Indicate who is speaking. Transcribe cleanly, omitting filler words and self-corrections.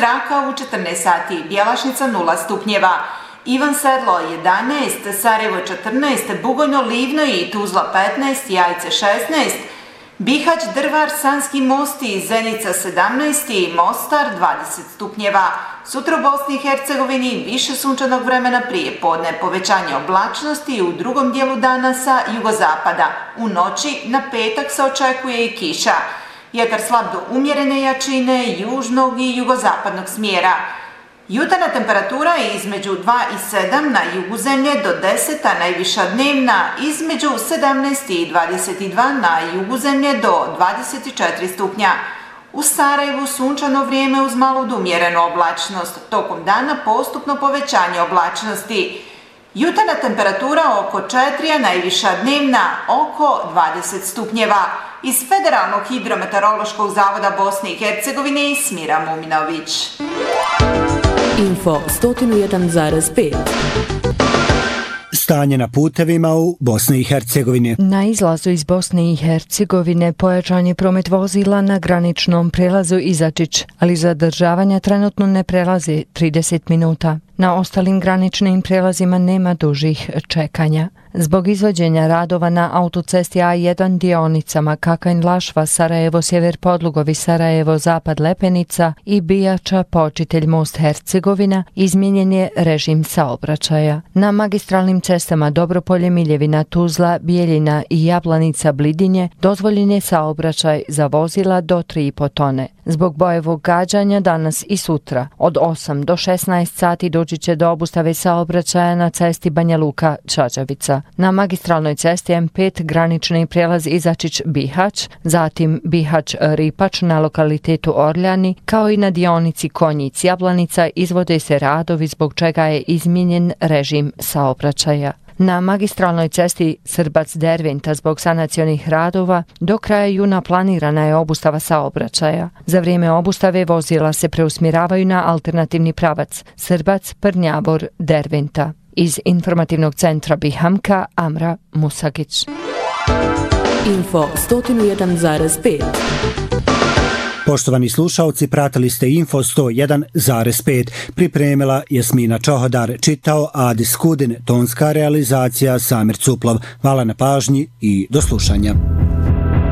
Speaker 1: zraka u 14 sati, Bjelašnica 0 stupnjeva. Ivan Sedlo 11, Sarajevo 14, Bugojno, Livno i Tuzla 15, Jajce 16, Bihać, Drvar, Sanski Mosti, Zenica 17 i Mostar 20 stupnjeva. Sutra u Bosni i Hercegovini više sunčanog vremena prije podne, povećanje oblačnosti u drugom dijelu dana sa jugozapada. U noći na petak se očekuje i kiša. Vjetar slab do umjerene jačine, južnog i jugozapadnog smjera. Jutarnja temperatura je između 2 i 7 na jugu zemlje do 10, a najviša dnevna između 17 i 22 na jugu zemlje do 24 stupnja. U Sarajevu sunčano vrijeme uz malu do umjerenu oblačnost, tokom dana postupno povećanje oblačnosti. Jutarnja temperatura oko 4, a najviša dnevna oko 20 stupnjeva. Iz Federalnog hidrometeorološkog zavoda Bosne i Hercegovine Smira Muminović.
Speaker 2: Info 101,5.
Speaker 3: Stanje na putevima u Bosni i Hercegovini.
Speaker 4: Na izlazu iz Bosne i Hercegovine pojačan je promet vozila na graničnom prelazu Izačić, ali zadržavanja trenutno ne prelazi 30 minuta. Na ostalim graničnim prelazima nema dužih čekanja. Zbog izvođenja radova na autocesti A1 dionicama Kakanj-Lašva, Sarajevo-Sjever Podlugovi, Sarajevo-Zapad Lepenica i Bijača Počitelj Most Hercegovina izmijenjen je režim saobraćaja. Na magistralnim cestama Dobropolje, Miljevina, Tuzla, Bijeljina i Jablanica Blidinje dozvoljen je saobraćaj za vozila do 3,5 tone. Zbog bojevog gađanja danas i sutra od 8 do 16 sati doći će do obustave saobraćaja na cesti Banja Luka-Čačavica. Na magistralnoj cesti M5 granični prijelaz Izačić-Bihać, zatim Bihać-Ripač na lokalitetu Orljani, kao i na dionici Konjic-Jablanica izvode se radovi zbog čega je izmijenjen režim saobraćaja. Na magistralnoj cesti Srbac-Derventa zbog sanacionih radova do kraja juna planirana je obustava saobraćaja. Za vrijeme obustave vozila se preusmjeravaju na alternativni pravac Srbac-Prnjavor-Derventa. Iz informativnog centra Bihamka, Amra Musagić.
Speaker 2: Info 101,5.
Speaker 3: Poštovani slušalci, pratili ste Info 101,5. Pripremila Jasmina Čohodar, čitao Adis Skudin, tonska realizacija Samir Cuplov. Hvala na pažnji i do slušanja.